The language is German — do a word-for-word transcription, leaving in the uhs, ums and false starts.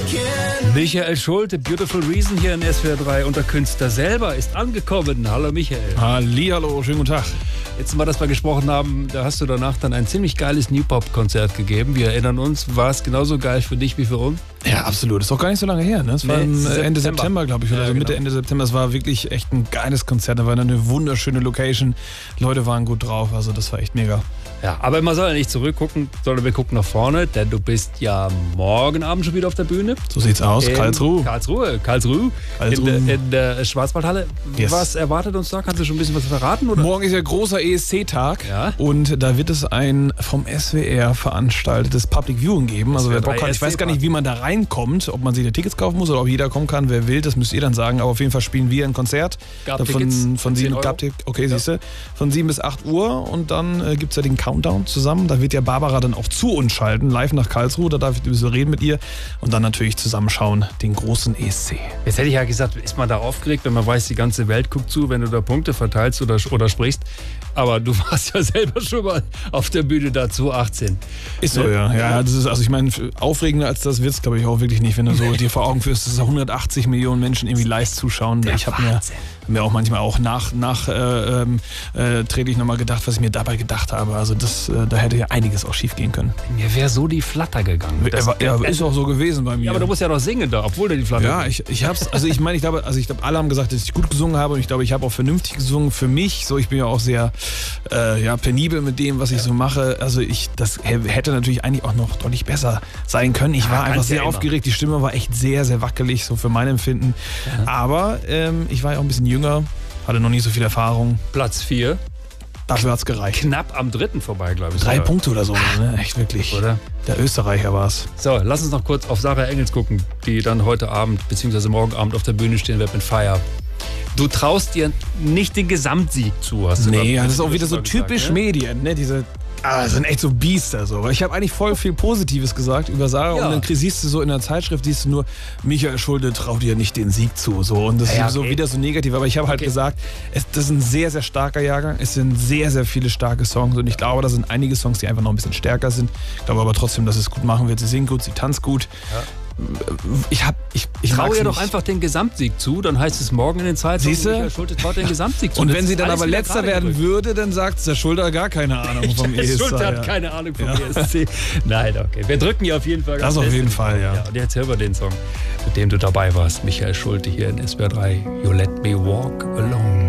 Michael Schulte, Beautiful Reason hier in S W R drei und der Künstler selber ist angekommen. Hallo Michael. Hallihallo, schönen guten Tag. Jetzt mal, dass wir gesprochen haben, da hast du danach dann ein ziemlich geiles New Pop Konzert gegeben. Wir erinnern uns, war es genauso geil für dich wie für uns? Ja, absolut. Ist doch gar nicht so lange her. Ne? Es war nee, Ende September, September glaube ich, oder ja, so Mitte, genau. Ende September. Es war wirklich echt ein geiles Konzert. Da war eine wunderschöne Location. Leute waren gut drauf. Also das war echt mega. Ja, aber man soll ja nicht zurückgucken, sondern wir gucken nach vorne, denn du bist ja morgen Abend schon wieder auf der Bühne. So sieht's aus. In Karlsruhe. Karlsruhe. Karlsruhe. Karlsruhe. In, der, in der Schwarzwaldhalle. Yes. Was erwartet uns da? Kannst du schon ein bisschen was verraten? Oder? Morgen ist ja großer E S C-Tag. Ja? Und da wird es ein vom S W R veranstaltetes Public Viewing geben. Also wer Bock hat, ich weiß gar nicht, wie man da reinkommt, ob man sich da Tickets kaufen muss oder ob jeder kommen kann. Wer will, das müsst ihr dann sagen. Aber auf jeden Fall spielen wir ein Konzert. Gab von, von sieben, gab okay, ja. siehst du, von sieben bis acht Uhr und dann äh, gibt es ja den Countdown zusammen. Da wird ja Barbara dann auch zu uns schalten, live nach Karlsruhe. Da darf ich ein bisschen reden mit ihr und dann natürlich zusammenschauen, den großen E S C. Jetzt hätte ich ja gesagt, ist man da aufgeregt, wenn man weiß, die ganze Welt guckt zu, wenn du da Punkte verteilst oder, oder sprichst. Aber du warst ja selber schon mal auf der Bühne dazu achtzehn. Ist so, ja. Ja, das ist, also ich meine, aufregender als das wird es, glaube ich, auch wirklich nicht, wenn du so dir vor Augen führst, dass hundertachtzig Millionen Menschen irgendwie live zuschauen. Der ich habe mir, mir auch manchmal auch nach, nach äh, äh, trete ich nochmal gedacht, was ich mir dabei gedacht habe. Also das, äh, da hätte ja einiges auch schief gehen können. Mir wäre so die Flatter gegangen. Das, ja, ja, ist auch so gewesen bei mir. Ja, aber du musst ja noch singen da, obwohl du die Flatter. Ja, ich, ich hab's, also ich meine, ich glaube, also ich glaube, alle haben gesagt, dass ich gut gesungen habe und ich glaube, ich habe auch vernünftig gesungen für mich. So, ich bin ja auch sehr äh, ja, penibel mit dem, was ich so mache. Also ich, das hätte natürlich eigentlich auch noch deutlich besser sein können. Ich war ja, einfach sehr ja aufgeregt. Die Stimme war echt sehr, sehr wackelig, so für mein Empfinden. Ja. Aber ähm, ich war ja auch ein bisschen jünger, hatte noch nicht so viel Erfahrung. Platz vier. Dafür hat's gereicht. Knapp am dritten vorbei, glaube ich. Drei sogar. Punkte oder so, ne? Echt wirklich. Oder? Der Österreicher war's. So, lass uns noch kurz auf Sarah Engels gucken, die dann heute Abend bzw. morgen Abend auf der Bühne stehen wird mit Fire. Du traust dir nicht den Gesamtsieg zu, hast du Nee, ja, das ist auch wieder so gesagt, typisch ne? Medien, ne? Diese, ah, das sind echt so Biester so. Ich habe eigentlich voll viel Positives gesagt über Sarah ja. und dann siehst du so in der Zeitschrift, siehst du nur, Michael Schulte traut dir nicht den Sieg zu. So. Und das ja, ist okay. so wieder so negativ. Aber ich habe halt okay. gesagt, es, das ist ein sehr, sehr starker Jahrgang. Es sind sehr, sehr viele starke Songs und ich glaube, da sind einige Songs, die einfach noch ein bisschen stärker sind. Ich glaube aber trotzdem, dass es gut machen wird. Sie singt gut, sie tanzt gut. Ja. Ich hab, ich, ich Trau ihr doch einfach den Gesamtsieg zu, dann heißt es morgen in den Zeitungen, Michael Schulte traut den Gesamtsieg zu. Und wenn sie dann aber letzter werden würde, dann sagt der Schulte hat gar keine Ahnung vom E S C. Der Schulte hat keine Ahnung vom ja. E S C. Nein, okay. Wir drücken ihr auf jeden Fall ganz Das auf jeden Fall, ja. ja. Und jetzt hören wir den Song, mit dem du dabei warst. Michael Schulte hier in S W R drei. You Let Me Walk Alone.